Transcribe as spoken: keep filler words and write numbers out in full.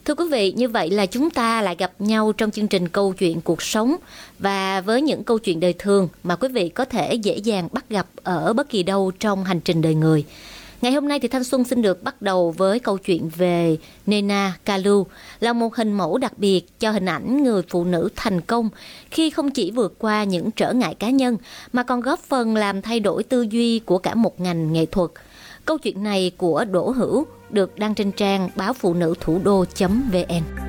Thưa quý vị, như vậy là chúng ta lại gặp nhau trong chương trình Câu chuyện cuộc sống, và với những câu chuyện đời thường mà quý vị có thể dễ dàng bắt gặp ở bất kỳ đâu trong hành trình đời người. Ngày hôm nay thì Thanh Xuân xin được bắt đầu với câu chuyện về Nena Kalu, là một hình mẫu đặc biệt cho hình ảnh người phụ nữ thành công khi không chỉ vượt qua những trở ngại cá nhân mà còn góp phần làm thay đổi tư duy của cả một ngành nghệ thuật. Câu chuyện này của Đỗ Hữu được đăng trên trang báo phụ nữ thủ đô chấm vn.